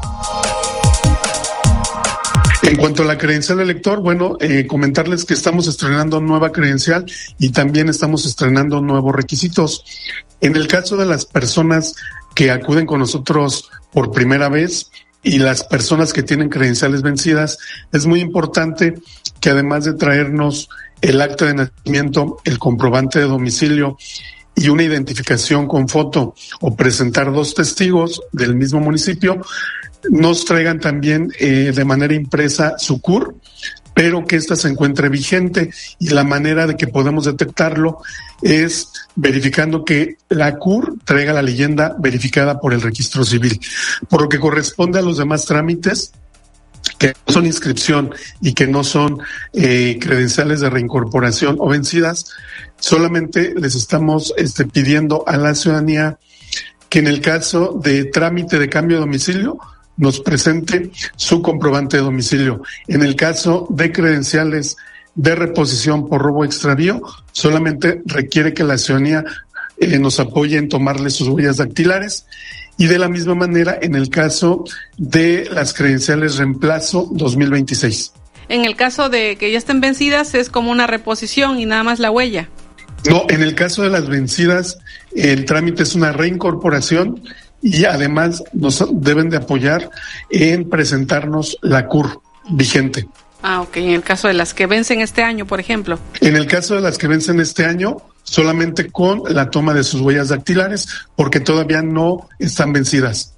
U: En cuanto a la credencial de lector, bueno, eh, comentarles que estamos estrenando nueva credencial y también estamos estrenando nuevos requisitos. En el caso de las personas que acuden con nosotros por primera vez y las personas que tienen credenciales vencidas, es muy importante que además de traernos el acta de nacimiento, el comprobante de domicilio y una identificación con foto o presentar dos testigos del mismo municipio, nos traigan también eh, de manera impresa su C U R, pero que ésta se encuentre vigente, y la manera de que podemos detectarlo es verificando que la C U R traiga la leyenda verificada por el registro civil. Por lo que corresponde a los demás trámites, que no son inscripción y que no son eh, credenciales de reincorporación o vencidas, solamente les estamos este, pidiendo a la ciudadanía que en el caso de trámite de cambio de domicilio nos presente su comprobante de domicilio. En el caso de credenciales de reposición por robo o extravío, solamente requiere que la ciudadanía eh, nos apoye en tomarle sus huellas dactilares. Y de la misma manera en el caso de las credenciales reemplazo dos mil veintiséis.
V: En el caso de que ya estén vencidas es como una reposición y nada más la huella.
U: No, en el caso de las vencidas el trámite es una reincorporación y además nos deben de apoyar en presentarnos la C U R vigente.
V: Ah, ok. En el caso de las que vencen este año, por ejemplo.
U: En el caso de las que vencen este año, solamente con la toma de sus huellas dactilares, porque todavía no están vencidas.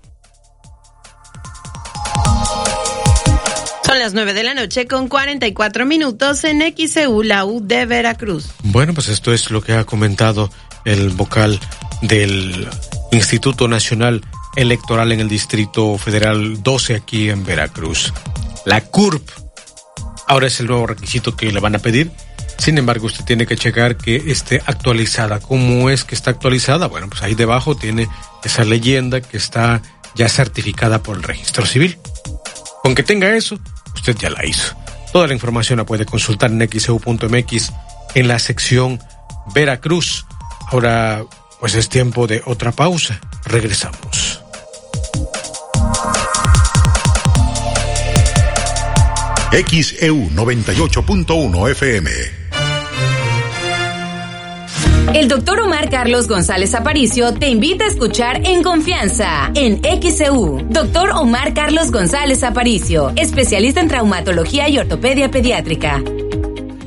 E: Son las nueve de la noche con cuarenta y cuatro minutos en X E U, la U de Veracruz.
B: Bueno, pues esto es lo que ha comentado el vocal del Instituto Nacional Electoral en el Distrito Federal doce aquí en Veracruz. La C U R P ahora es el nuevo requisito que le van a pedir. Sin embargo, usted tiene que checar que esté actualizada. ¿Cómo es que está actualizada? Bueno, pues ahí debajo tiene esa leyenda que está ya certificada por el registro civil. Con que tenga eso, usted ya la hizo. Toda la información la puede consultar en x e u punto m x en la sección Veracruz. Ahora, pues es tiempo de otra pausa. Regresamos.
A: X E U noventa y ocho punto uno F M.
W: El doctor Omar Carlos González Aparicio te invita a escuchar En Confianza en X E U. Doctor Omar Carlos González Aparicio, especialista en traumatología y ortopedia pediátrica.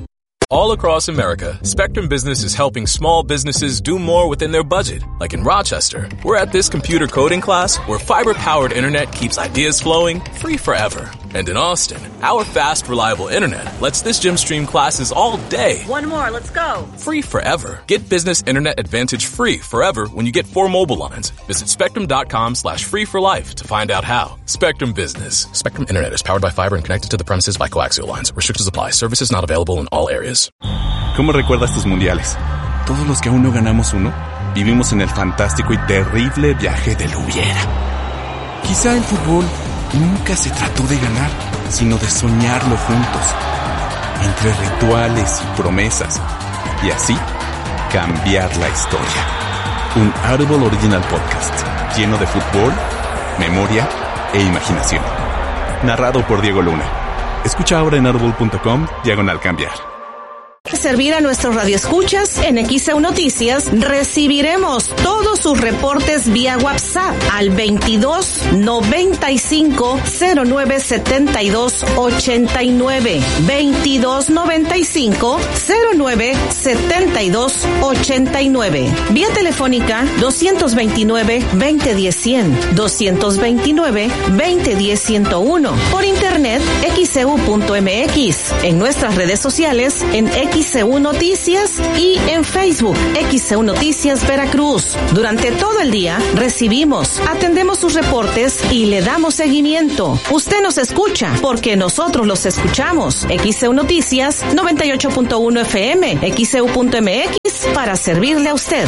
C: All across America, Spectrum Business is helping small businesses do more within their budget. Like in Rochester, we're at this computer coding class where fiber-powered internet keeps ideas flowing free forever. And in Austin, our fast, reliable internet lets this gym stream classes all day.
D: One more, let's go.
C: Free forever. Get Business Internet Advantage free forever when you get four mobile lines. Visit spectrum.com slash free for life to find out how. Spectrum Business. Spectrum Internet is powered by fiber and connected to the premises by coaxial lines. Restrictions apply. Services not available in all areas.
G: ¿Cómo recuerdas tus mundiales? Todos los que aún no ganamos uno, vivimos en el fantástico y terrible viaje del hubiera. Quizá el fútbol nunca se trató de ganar, sino de soñarlo juntos, entre rituales y promesas, y así cambiar la historia. Un Audible Original Podcast, lleno de fútbol, memoria e imaginación. Narrado por Diego Luna. Escucha ahora en audible.com, diagonal cambiar.
X: Servir a nuestros radioescuchas en X E U Noticias, recibiremos todos sus reportes vía WhatsApp al veintidós noventa y cinco cero nueve setenta y dos ochenta y nueve, veintidós noventa y cinco cero nueve setenta y dos ochenta y nueve. Vía telefónica doscientos veintinueve veinte diez cien, doscientos veintinueve veinte diez ciento uno. Por internet X E U punto M X, en nuestras redes sociales en X E U Noticias y en Facebook X E U Noticias Veracruz. Durante todo el día recibimos, atendemos sus reportes y le damos seguimiento. Usted nos escucha porque nosotros los escuchamos. X E U Noticias noventa y ocho punto uno F M, X E U punto M X, para servirle a usted.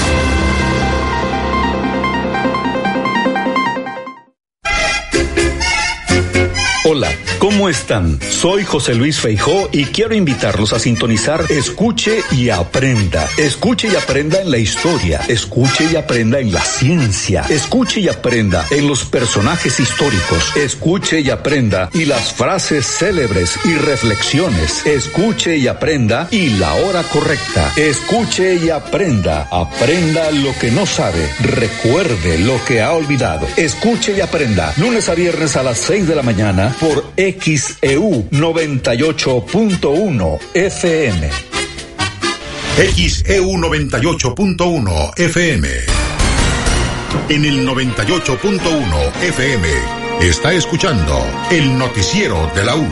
H: Hola, ¿cómo están? Soy José Luis Feijó y quiero invitarlos a sintonizar Escuche y Aprenda. Escuche y aprenda en la historia. Escuche y aprenda en la ciencia. Escuche y aprenda en los personajes históricos. Escuche y aprenda y las frases célebres y reflexiones. Escuche y aprenda y la hora correcta. Escuche y aprenda. Aprenda lo que no sabe. Recuerde lo que ha olvidado. Escuche y aprenda. Lunes a viernes a las seis de la mañana por X E U noventa y ocho punto uno F M.
A: X E U noventa y ocho punto uno F M. En el noventa y ocho punto uno F M está escuchando el noticiero de la U.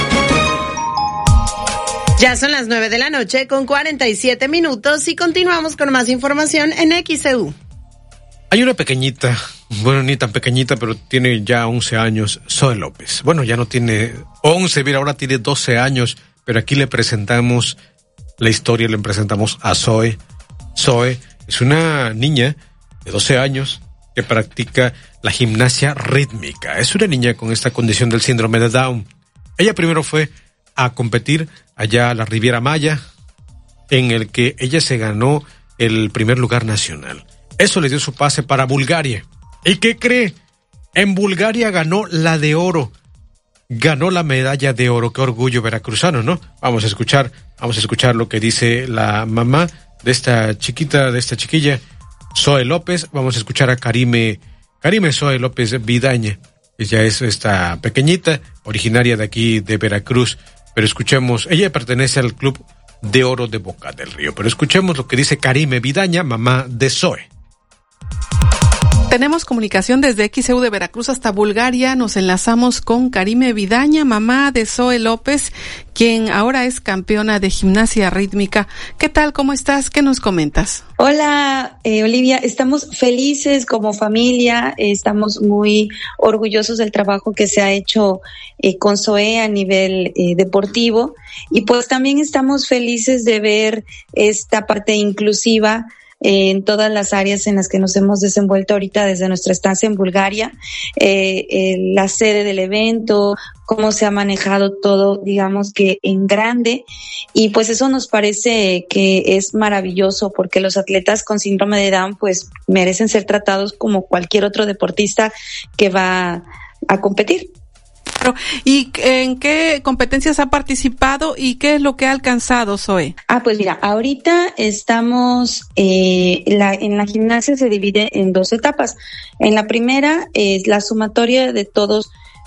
E: Ya son las nueve de la noche con cuarenta y siete minutos y continuamos con más información en X E U.
B: Hay una pequeñita, bueno, ni tan pequeñita, pero tiene ya once años, Zoe López. Bueno, ya no tiene once, mira, ahora tiene doce años, pero aquí le presentamos la historia, le presentamos a Zoe. Zoe es una niña de doce años que practica la gimnasia rítmica. Es una niña con esta condición del síndrome de Down. Ella primero fue a competir allá a la Riviera Maya, en el que ella se ganó el primer lugar nacional. Eso le dio su pase para Bulgaria. ¿Y qué cree? En Bulgaria ganó la de oro. Ganó la medalla de oro. Qué orgullo veracruzano, ¿no? Vamos a escuchar, vamos a escuchar lo que dice la mamá de esta chiquita, de esta chiquilla, Zoe López. Vamos a escuchar a Karime, Karime Zoe López Vidaña. Ella es esta pequeñita, originaria de aquí de Veracruz. Pero escuchemos, ella pertenece al Club de Oro de Boca del Río. Pero escuchemos lo que dice Karime Vidaña, mamá de Zoe.
V: Tenemos comunicación desde X E U de Veracruz hasta Bulgaria. Nos enlazamos con Karime Vidaña, mamá de Zoe López, quien ahora es campeona de gimnasia rítmica. ¿Qué tal? ¿Cómo estás? ¿Qué nos comentas?
Y: Hola, eh, Olivia. Estamos felices como familia. Eh, estamos muy orgullosos del trabajo que se ha hecho eh, con Zoe a nivel eh, deportivo. Y pues también estamos felices de ver esta parte inclusiva en todas las áreas en las que nos hemos desenvuelto ahorita desde nuestra estancia en Bulgaria, eh, eh, la sede del evento, cómo se ha manejado todo, digamos que en grande, y pues eso nos parece que es maravilloso porque los atletas con síndrome de Down pues merecen ser tratados como cualquier otro deportista que va a competir.
V: ¿Y en qué competencias ha participado y qué es lo que ha alcanzado, Zoe?
Y: Ah, pues mira, ahorita estamos, eh, la, en la gimnasia se divide en dos etapas. En la primera es la sumatoria de todos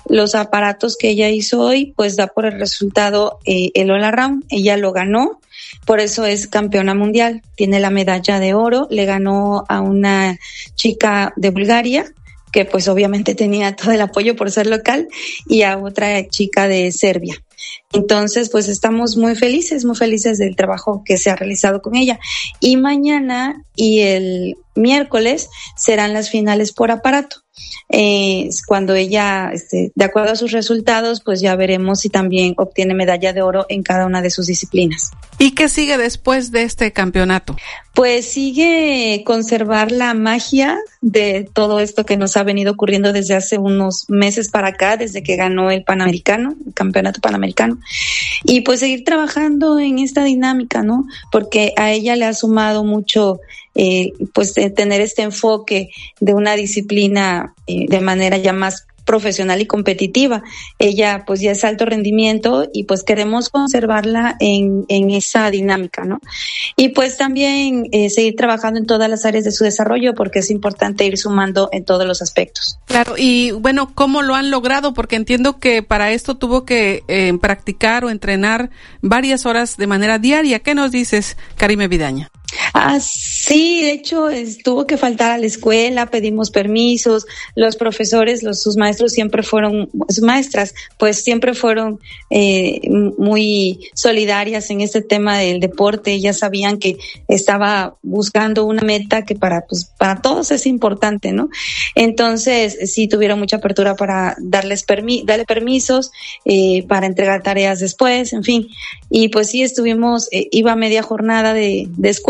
Y: los aparatos que ella hizo hoy, pues da por el resultado eh, el all around. Ella lo ganó, por eso es campeona mundial. Tiene la medalla de oro, le ganó a una chica de Bulgaria, que pues obviamente tenía todo el apoyo por ser local, y a otra chica de Serbia. Entonces, pues estamos muy felices, muy felices del trabajo que se ha realizado con ella. Y mañana y el miércoles serán las finales por aparato. Eh, cuando ella, este, de acuerdo a sus resultados, pues ya veremos si también obtiene medalla de oro en cada una de sus disciplinas.
V: ¿Y qué sigue después de este campeonato?
Y: Pues sigue conservar la magia de todo esto que nos ha venido ocurriendo desde hace unos meses para acá, desde que ganó el Panamericano, el Campeonato Panamericano, y pues seguir trabajando en esta dinámica, ¿no? Porque a ella le ha sumado mucho eh, pues de tener este enfoque de una disciplina eh, de manera ya más profesional y competitiva. Ella pues ya es alto rendimiento y pues queremos conservarla en, en esa dinámica, ¿no? Y pues también eh, seguir trabajando en todas las áreas de su desarrollo, porque es importante ir sumando en todos los aspectos.
V: Claro, y bueno, ¿cómo lo han logrado? Porque entiendo que para esto tuvo que eh, practicar o entrenar varias horas de manera diaria. ¿Qué nos dices, Karime Vidaña?
Y: Ah, sí, de hecho, es, tuvo que faltar a la escuela, pedimos permisos, los profesores, los sus maestros siempre fueron, sus maestras, pues siempre fueron eh, muy solidarias en este tema del deporte. Ellas sabían que estaba buscando una meta que para, pues, para todos es importante, ¿no? Entonces, sí tuvieron mucha apertura para darles permi darle permisos, eh, para entregar tareas después, en fin. Y pues sí estuvimos, eh, iba media jornada de, de escuela.